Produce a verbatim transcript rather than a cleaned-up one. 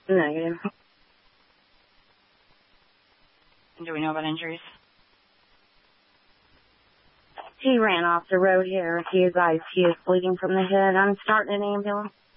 Negative. Do we know about injuries? He ran off the road here. He is, he is bleeding from the head. I'm starting an ambulance.